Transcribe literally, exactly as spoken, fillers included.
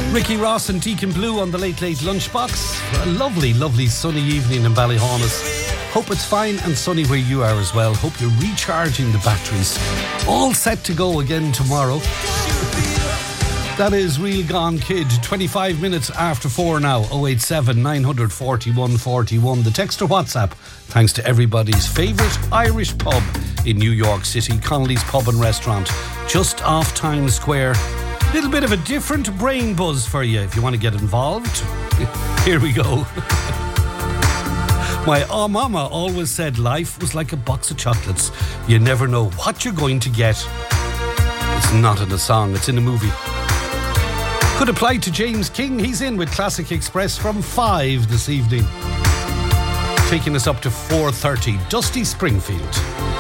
Ricky Ross and Deacon Blue on the Late Late Lunchbox. A lovely, lovely sunny evening in Ballyhaunis. Hope it's fine and sunny where you are as well. Hope you're recharging the batteries. All set to go again tomorrow. That is Real Gone Kid. twenty-five minutes after four now. oh eight seven, nine four one, four one. The text or WhatsApp, thanks to everybody's favourite Irish pub in New York City, Connolly's Pub and Restaurant, just off Times Square. A little bit of a different brain buzz for you if you want to get involved. Here we go. My oh mama always said life was like a box of chocolates. You never know what you're going to get. It's not in a song, it's in a movie. Could apply to James King. He's in with Classic Express from five this evening. Taking us up to four thirty. Dusty Springfield.